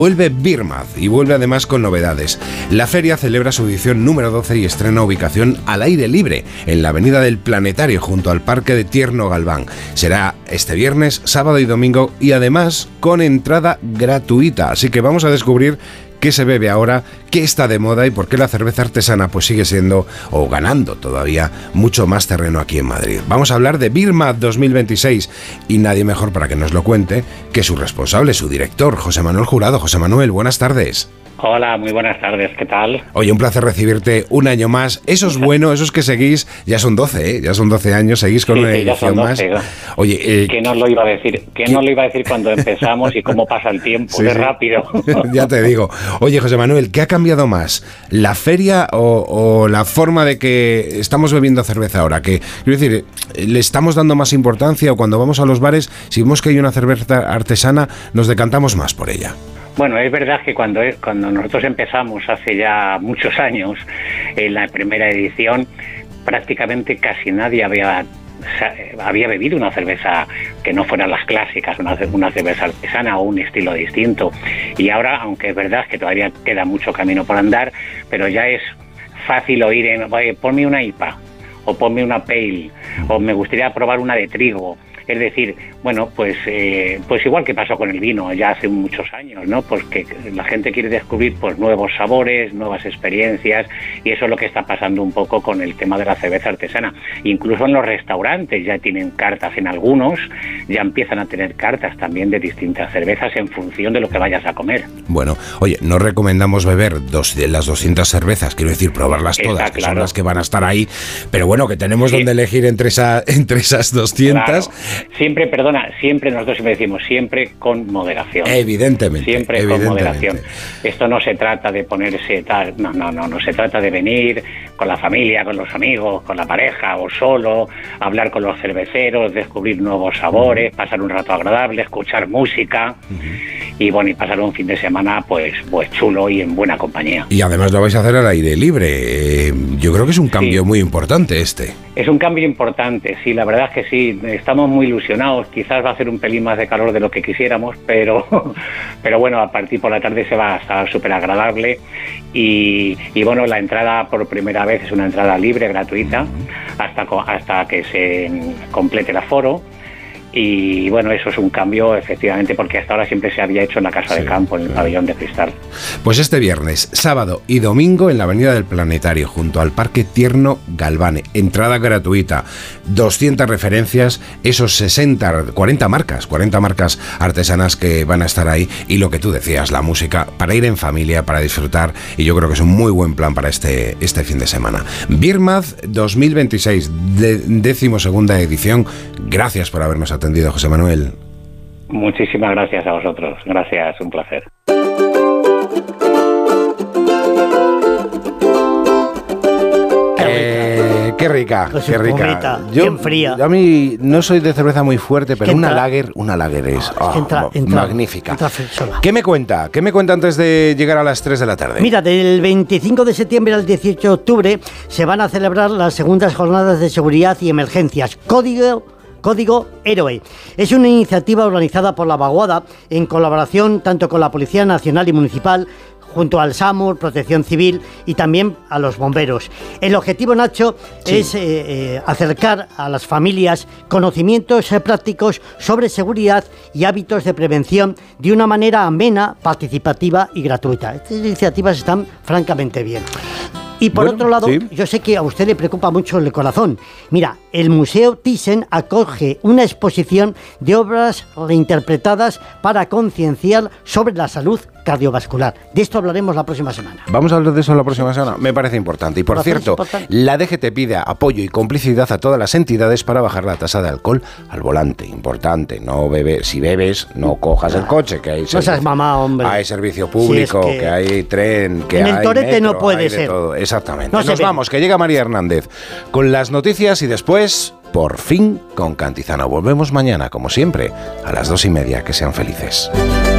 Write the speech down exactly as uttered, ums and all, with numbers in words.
Vuelve Birmaz y vuelve además con novedades. La feria celebra su edición número doce y estrena ubicación al aire libre en la Avenida del Planetario junto al Parque de Tierno Galván. Será este viernes, sábado y domingo y además con entrada gratuita. Así que vamos a descubrir qué se bebe ahora, qué está de moda y por qué la cerveza artesana pues sigue siendo, o ganando todavía, mucho más terreno aquí en Madrid. Vamos a hablar de Birmaz dos mil veintiséis y nadie mejor para que nos lo cuente que su responsable, su director, José Manuel Jurado. José Manuel, buenas tardes. Hola, muy buenas tardes, ¿qué tal? Oye, un placer recibirte un año más. Eso es bueno, esos que seguís, ya son doce, ¿eh? Ya son doce años, seguís con sí, una sí, edición doce, más. Oye, eh, ¿qué nos lo iba a decir? ¿Qué nos lo iba a decir cuando empezamos y cómo pasa el tiempo? Sí, ¡qué rápido! Ya te digo. Oye, José Manuel, ¿qué ha cambiado más? ¿La feria o, o la forma de que estamos bebiendo cerveza ahora? Que, quiero decir, ¿le estamos dando más importancia o cuando vamos a los bares, si vemos que hay una cerveza artesana, nos decantamos más por ella? Bueno, es verdad que cuando, cuando nosotros empezamos hace ya muchos años, en la primera edición, prácticamente casi nadie había, había bebido una cerveza que no fueran las clásicas, una, una cerveza artesana o un estilo distinto. Y ahora, aunque es verdad que todavía queda mucho camino por andar, pero ya es fácil oír, en, oye, ponme una I P A, o ponme una Pale, o me gustaría probar una de trigo. Es decir, bueno, pues eh, pues igual que pasó con el vino ya hace muchos años, ¿no? Pues que la gente quiere descubrir pues nuevos sabores, nuevas experiencias, y eso es lo que está pasando un poco con el tema de la cerveza artesana. Incluso en los restaurantes ya tienen cartas, en algunos ya empiezan a tener cartas también de distintas cervezas en función de lo que vayas a comer. Bueno, oye, no recomendamos beber dos de las doscientas cervezas, quiero decir, probarlas todas, está, que claro, son las que van a estar ahí, pero bueno, que tenemos sí. donde elegir entre, esa, entre esas doscientas. Claro. Siempre, perdona, siempre nosotros siempre decimos, siempre con moderación. Evidentemente. Siempre evidentemente. con moderación. Esto no se trata de ponerse tal, no, no, no, no se trata de venir con la familia, con los amigos, con la pareja o solo, hablar con los cerveceros, descubrir nuevos sabores, uh-huh. pasar un rato agradable, escuchar música uh-huh. y bueno, y pasar un fin de semana pues, pues chulo y en buena compañía. Y además lo vais a hacer al aire libre. Eh, yo creo que es un cambio sí. muy importante este. Es un cambio importante, sí, la verdad es que sí, estamos muy ilusionados, quizás va a hacer un pelín más de calor de lo que quisiéramos, pero pero bueno, a partir por la tarde se va a estar súper agradable y, y bueno, la entrada por primera vez es una entrada libre, gratuita, hasta, hasta que se complete el aforo. Y bueno, eso es un cambio efectivamente porque hasta ahora siempre se había hecho en la Casa sí, de Campo, en el claro. pabellón de cristal. Pues este viernes, sábado y domingo en la Avenida del Planetario junto al Parque Tierno Galván, entrada gratuita, doscientas referencias, esos sesenta, cuarenta marcas, cuarenta marcas artesanas que van a estar ahí y lo que tú decías, la música para ir en familia, para disfrutar, y yo creo que es un muy buen plan para este, este fin de semana. Birmaz dos mil veintiséis, de, décimo segunda edición. Gracias por habernos atendido. Atendido, José Manuel. Muchísimas gracias a vosotros. Gracias, un placer. Eh, qué rica, pues qué rica. Pomita, yo, bien fría. Yo a mí no soy de cerveza muy fuerte, pero entra, una lager, una lager es, oh, es entra, entra, magnífica. Entra ¿Qué me cuenta? ¿Qué me cuenta antes de llegar a las tres de la tarde? Mira, del veinticinco de septiembre al dieciocho de octubre se van a celebrar las segundas jornadas de seguridad y emergencias. Código Código Héroe. Es una iniciativa organizada por la Vaguada en colaboración tanto con la Policía Nacional y Municipal, junto al SAMUR, Protección Civil y también a los bomberos. El objetivo, Nacho, sí. es eh, eh, acercar a las familias conocimientos eh, prácticos sobre seguridad y hábitos de prevención de una manera amena, participativa y gratuita. Estas iniciativas están francamente bien. Y por bueno, otro lado, sí. yo sé que a usted le preocupa mucho el corazón. Mira, el Museo Thyssen acoge una exposición de obras reinterpretadas para concienciar sobre la salud cardiovascular. De esto hablaremos la próxima semana. Vamos a hablar de eso la próxima semana. Me parece importante. Y por cierto, la D G T pide apoyo y complicidad a todas las entidades para bajar la tasa de alcohol al volante. Importante. No bebe, si bebes, no cojas el coche, que hay servicio, no seas mamá, hombre. Hay servicio público, si es que, que hay tren, que en hay el torete metro, no puede hay ser. Todo. Exactamente. No Nos vamos, que llega María Hernández con las noticias y después, por fin, con Cantizano. Volvemos mañana, como siempre, a las dos y media. Que sean felices.